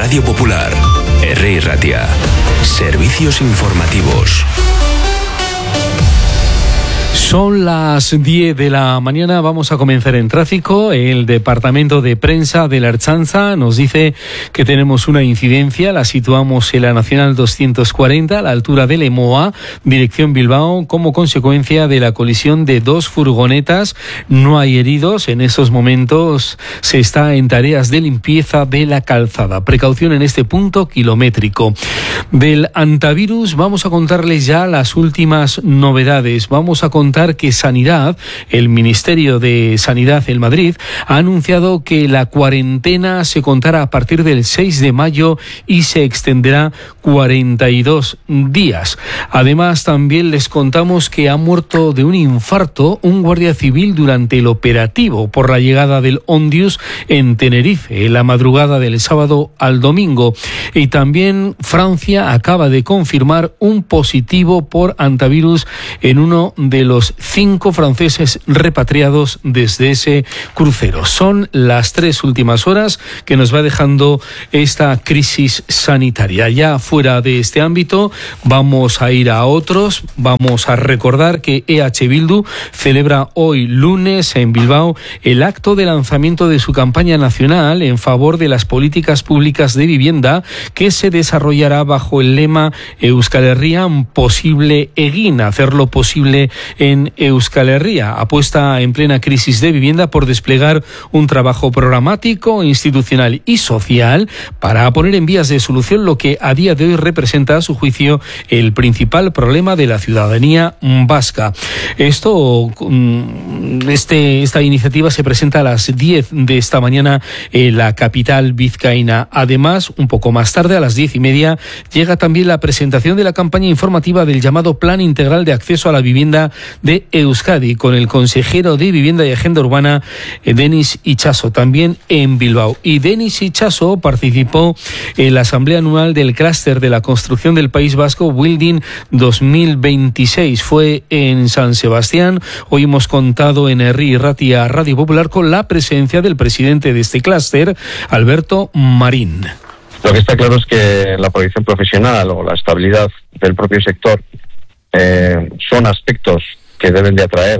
Radio Popular, Herri Ratia. Servicios informativos. Son las 10 de la mañana, vamos a comenzar en tráfico. El departamento de prensa de la Ertzaintza nos dice que tenemos una incidencia, la situamos en la Nacional 240 a la altura de Lemoa, dirección Bilbao, como consecuencia de la colisión de dos furgonetas. No hay heridos, en esos momentos se está en tareas de limpieza de la calzada. Precaución en este punto kilométrico. Del antivirus vamos a contarles ya las últimas novedades. Vamos a contar que Sanidad, el Ministerio de Sanidad en Madrid, ha anunciado que la cuarentena se contará a partir del 6 de mayo y se extenderá 42 días. Además, también les contamos que ha muerto de un infarto un guardia civil durante el operativo por la llegada del Ondius en Tenerife, en la madrugada del sábado al domingo. Y también Francia acaba de confirmar un positivo por antivirus en uno de los 5 franceses repatriados desde ese crucero. Son las 3 últimas horas que nos va dejando esta crisis sanitaria. Ya fuera de este ámbito, vamos a ir a otros. Vamos a recordar que EH Bildu celebra hoy lunes en Bilbao el acto de lanzamiento de su campaña nacional en favor de las políticas públicas de vivienda, que se desarrollará bajo el lema Euskal Herria posible egin, hacerlo posible en Euskal Herria. Apuesta en plena crisis de vivienda por desplegar un trabajo programático, institucional y social para poner en vías de solución lo que a día de hoy representa, a su juicio, el principal problema de la ciudadanía vasca. Esta iniciativa se presenta a las 10 de esta mañana en la capital vizcaína. Además, un poco más tarde, a las 10:30, llega también la presentación de la campaña informativa del llamado Plan Integral de Acceso a la Vivienda de Euskadi, con el consejero de Vivienda y Agenda Urbana, Denis Itxaso, también en Bilbao. Y Denis Itxaso participó en la asamblea anual del clúster de la construcción del País Vasco, Building 2026. Fue en San Sebastián. Hoy hemos contado en Herri Ratia Radio Popular con la presencia del presidente de este clúster, Alberto Marín. Lo que está claro es que la proyección profesional o la estabilidad del propio sector son aspectos que deben de atraer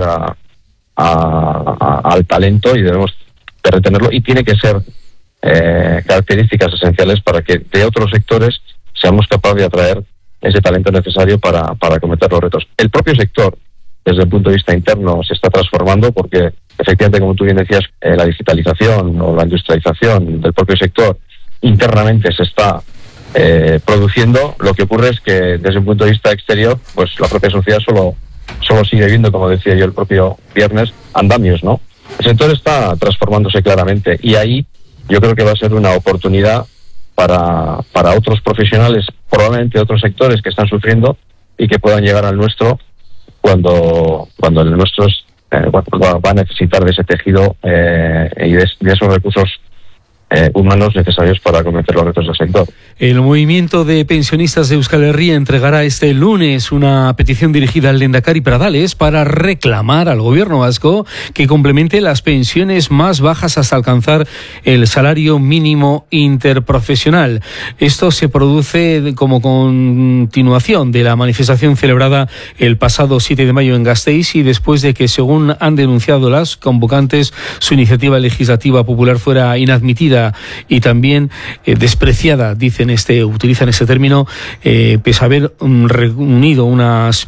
al talento y debemos de retenerlo, y tiene que ser características esenciales para que de otros sectores seamos capaces de atraer ese talento necesario para acometer los retos. El propio sector, desde el punto de vista interno, se está transformando porque, efectivamente, como tú bien decías, la digitalización o la industrialización del propio sector internamente se está produciendo. Lo que ocurre es que, desde un punto de vista exterior, pues la propia sociedad solo sigue viendo, como decía yo el propio viernes, andamios, ¿no? El sector está transformándose claramente y ahí yo creo que va a ser una oportunidad para otros profesionales, probablemente otros sectores que están sufriendo y que puedan llegar al nuestro cuando el nuestro va a necesitar de ese tejido y de esos recursos humanos necesarios para acometer los retos del sector. El movimiento de pensionistas de Euskal Herria entregará este lunes una petición dirigida al Lehendakari Pradales para reclamar al gobierno vasco que complemente las pensiones más bajas hasta alcanzar el salario mínimo interprofesional. Esto se produce como continuación de la manifestación celebrada el pasado 7 de mayo en Gasteiz, y después de que, según han denunciado las convocantes, su iniciativa legislativa popular fuera inadmitida y también despreciada, utilizan este término, pese a haber reunido unas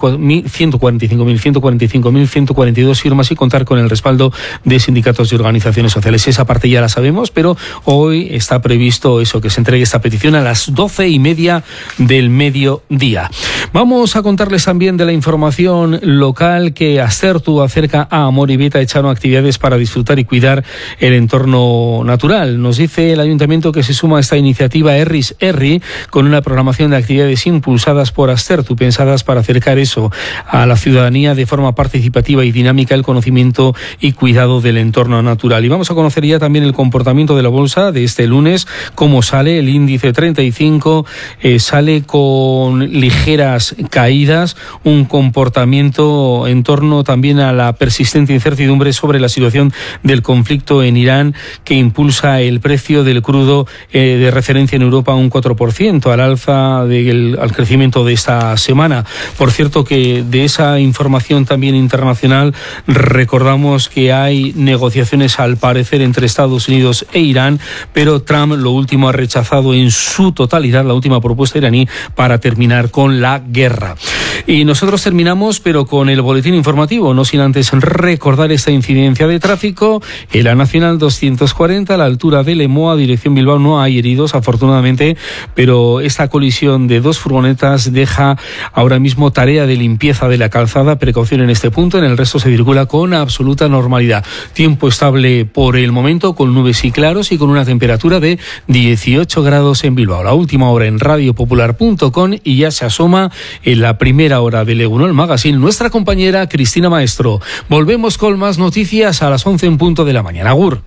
145.142 firmas y contar con el respaldo de sindicatos y organizaciones sociales. Esa parte ya la sabemos, pero hoy está previsto eso, que se entregue esta petición a las 12:30 del mediodía. Vamos a contarles también de la información local que Astertu acerca a Amorebieta Etxano actividades para disfrutar y cuidar el entorno natural. Nos dice el ayuntamiento que se suma a esta iniciativa Herris Herri con una programación de actividades impulsadas por Astertu, pensadas para acercar eso a la ciudadanía de forma participativa y dinámica, el conocimiento y cuidado del entorno natural. Y vamos a conocer ya también el comportamiento de la bolsa de este lunes, cómo sale el índice 35, sale con ligeras caídas, un comportamiento en torno también a la persistente incertidumbre sobre la situación del conflicto en Irán, que impulsa baja el precio del crudo de referencia en Europa un 4%, al alza al crecimiento de esta semana. Por cierto, que de esa información también internacional recordamos que hay negociaciones al parecer entre Estados Unidos e Irán, pero Trump lo último ha rechazado en su totalidad la última propuesta iraní para terminar con la guerra. Y nosotros terminamos, pero con el boletín informativo, no sin antes recordar esta incidencia de tráfico en la Nacional 240 a la altura de Lemoa, dirección Bilbao. No hay heridos, afortunadamente, pero esta colisión de dos furgonetas deja ahora mismo tarea de limpieza de la calzada. Precaución en este punto, en el resto se circula con absoluta normalidad. Tiempo estable por el momento, con nubes y claros y con una temperatura de 18 grados en Bilbao. La última hora en radiopopular.com y ya se asoma en la primera hora del Egunon Magazine nuestra compañera Cristina Maestro. Volvemos con más noticias a las 11 en punto de la mañana. Agur.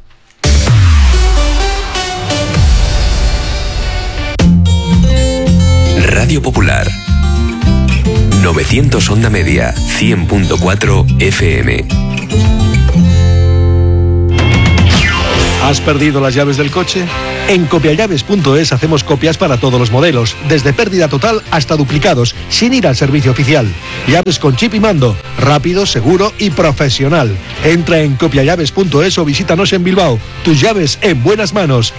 Radio Popular 900 onda media, 100.4 FM. ¿Has perdido las llaves del coche? En copiallaves.es hacemos copias para todos los modelos, desde pérdida total hasta duplicados, sin ir al servicio oficial. Llaves con chip y mando, rápido, seguro y profesional. Entra en copiallaves.es o visítanos en Bilbao. Tus llaves en buenas manos.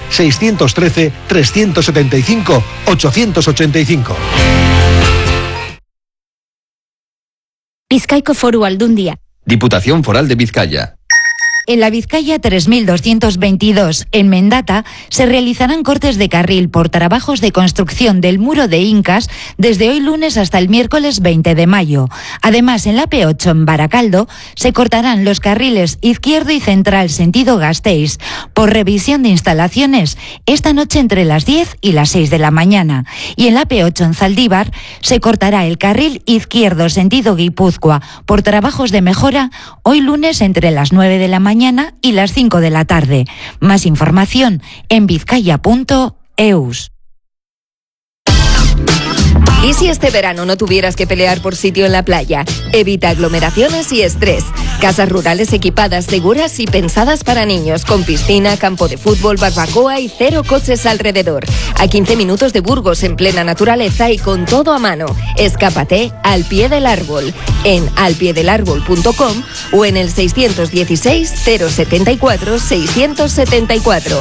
613-375-885. Bizkaiko Foru Aldundia. Diputación Foral de Vizcaya. En la Vizcaya 3222, en Mendata, se realizarán cortes de carril por trabajos de construcción del muro de Incas desde hoy lunes hasta el miércoles 20 de mayo. Además, en la P8 en Baracaldo se cortarán los carriles izquierdo y central sentido Gasteiz por revisión de instalaciones esta noche entre las 10 y las 6 de la mañana. Y en la P8 en Zaldívar se cortará el carril izquierdo sentido Guipúzcoa por trabajos de mejora hoy lunes entre las 9 de la mañana y las 5 de la tarde. Más información en vizcaya.eus. ¿Y si este verano no tuvieras que pelear por sitio en la playa? Evita aglomeraciones y estrés. Casas rurales equipadas, seguras y pensadas para niños, con piscina, campo de fútbol, barbacoa y 0 coches alrededor. A 15 minutos de Burgos, en plena naturaleza y con todo a mano. Escápate al pie del árbol en alpiedelarbol.com o en el 616 074 674.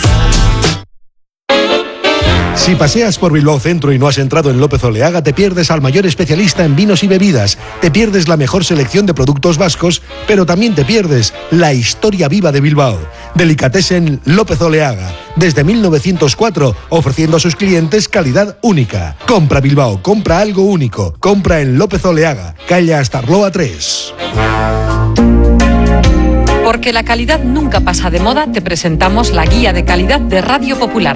Si paseas por Bilbao Centro y no has entrado en López Oleaga, te pierdes al mayor especialista en vinos y bebidas, te pierdes la mejor selección de productos vascos, pero también te pierdes la historia viva de Bilbao. Delicatessen López Oleaga, desde 1904, ofreciendo a sus clientes calidad única. Compra Bilbao, compra algo único, compra en López Oleaga, calle Astarloa 3. Porque la calidad nunca pasa de moda, te presentamos la guía de calidad de Radio Popular.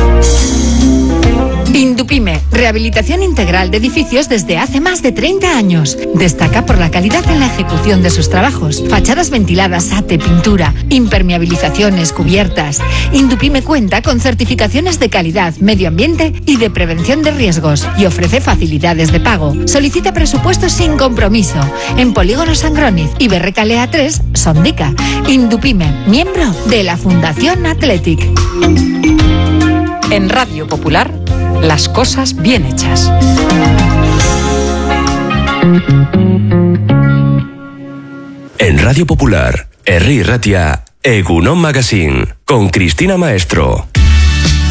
Indupime, rehabilitación integral de edificios desde hace más de 30 años. Destaca por la calidad en la ejecución de sus trabajos. Fachadas ventiladas, ate, pintura, impermeabilizaciones, cubiertas. Indupime cuenta con certificaciones de calidad, medio ambiente y de prevención de riesgos y ofrece facilidades de pago. Solicita presupuestos sin compromiso en Polígono Sangroniz y Berrecalea 3, Sondica. Indupime, miembro de la Fundación Athletic. En Radio Popular, las cosas bien hechas. En Radio Popular, Herri Ratia, Egunon Magazine, con Cristina Maestro.